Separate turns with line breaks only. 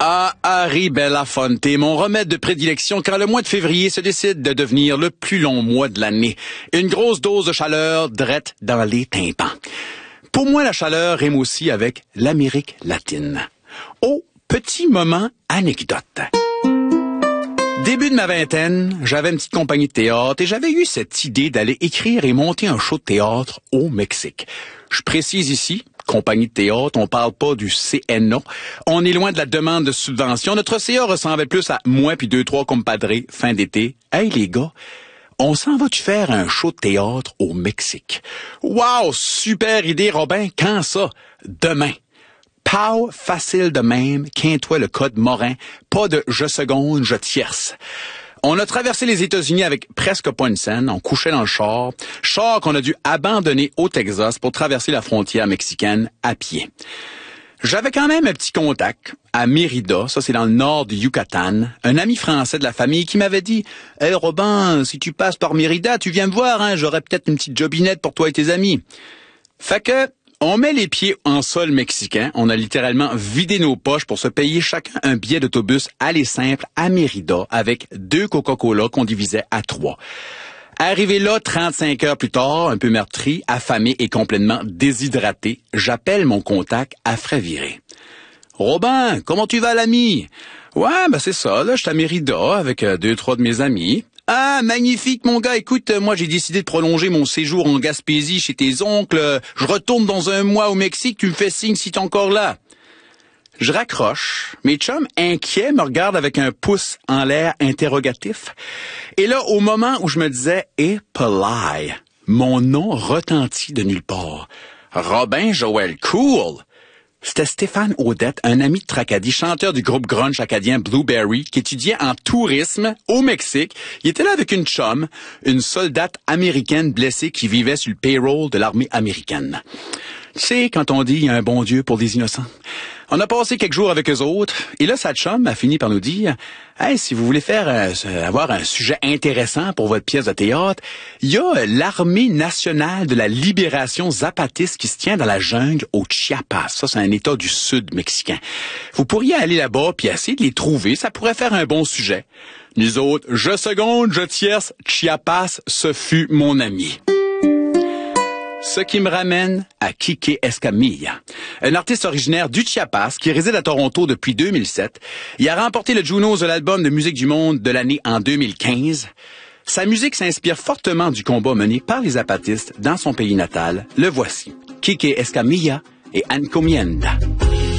Ah, Harry Belafonte, mon remède de prédilection quand le mois de février se décide de devenir le plus long mois de l'année. Une grosse dose de chaleur drette dans les tympans. Pour moi, la chaleur rime aussi avec l'Amérique latine. Oh, petit moment anecdote. Début de ma vingtaine, j'avais une petite compagnie de théâtre et j'avais eu cette idée d'aller écrire et monter un show de théâtre au Mexique. Je précise ici, compagnie de théâtre, on parle pas du CNA. On est loin de la demande de subvention. Notre CA ressemblait plus à moi puis 2-3 compadres fin d'été. Hey les gars, on s'en va-tu faire un show de théâtre au Mexique? Wow, super idée Robin, quand ça? Demain. Pow, facile de même, qu'un-toi le code Morin, pas de je seconde, je tierce. On a traversé les États-Unis avec presque pas une scène, on couchait dans le char qu'on a dû abandonner au Texas pour traverser la frontière mexicaine à pied. J'avais quand même un petit contact à Mérida, ça c'est dans le nord du Yucatan, un ami français de la famille qui m'avait dit « Hey Robin, si tu passes par Mérida, tu viens me voir, hein, j'aurais peut-être une petite jobinette pour toi et tes amis. » Fait que on met les pieds en sol mexicain. On a littéralement vidé nos poches pour se payer chacun un billet d'autobus aller simple à Mérida avec 2 Coca-Cola qu'on divisait à 3. Arrivé là 35 heures plus tard, un peu meurtri, affamé et complètement déshydraté, j'appelle mon contact à Frais-Viré. « Robin, comment tu vas l'ami? »« Ouais, ben c'est ça, là, je suis à Mérida avec 2-3 de mes amis. »« Ah, magnifique, mon gars. Écoute, moi, j'ai décidé de prolonger mon séjour en Gaspésie chez tes oncles. Je retourne dans un mois au Mexique. Tu me fais signe si t'es encore là. » Je raccroche. Mes chums, inquiets, me regardent avec un pouce en l'air interrogatif. Et là, au moment où je me disais « Épelaye », mon nom retentit de nulle part. Robin Joël Cool. C'était Stéphane Audette, un ami de Tracadie, chanteur du groupe grunge acadien Blueberry, qui étudiait en tourisme au Mexique. Il était là avec une chum, une soldate américaine blessée qui vivait sur le payroll de l'armée américaine. Tu sais, quand on dit « il y a un bon Dieu pour des innocents ». On a passé quelques jours avec eux autres, et là, sa chum a fini par nous dire « Hey, si vous voulez avoir un sujet intéressant pour votre pièce de théâtre, il y a l'Armée nationale de la libération zapatiste qui se tient dans la jungle au Chiapas. Ça, c'est un état du sud mexicain. Vous pourriez aller là-bas puis essayer de les trouver, ça pourrait faire un bon sujet. » Nous autres, je seconde, je tierce, Chiapas, ce fut mon ami. Ce qui me ramène à Quique Escamilla, un artiste originaire du Chiapas qui réside à Toronto depuis 2007. Il a remporté le Junos de l'album de musique du monde de l'année en 2015. Sa musique s'inspire fortement du combat mené par les zapatistes dans son pays natal. Le voici, Quique Escamilla et Encomienda.